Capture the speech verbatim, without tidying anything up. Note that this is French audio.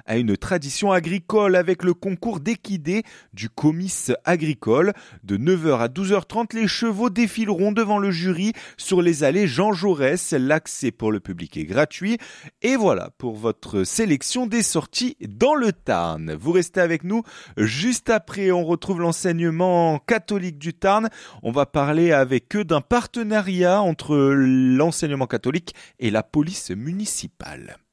a une tradition agricole avec le concours d'équidés du comice agricole. De neuf heures à douze heures trente, les chevaux défileront devant le jury sur les allées Jean Jaurès. L'accès pour le public est gratuit. Et voilà pour votre sélection des sorties dans le Tarn. Vous restez avec nous. Juste après, on retrouve l'enseignement catholique du Tarn. On va parler avec eux d'un partenariat entre l'enseignement catholique et la police municipale.